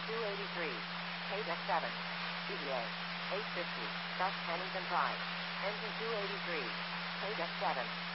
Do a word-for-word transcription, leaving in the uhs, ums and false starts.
two eighty-three. Paid F seven. E D A. eight fifty. Gus Pennington Prime. Engine two eighty-three. Paid F seven.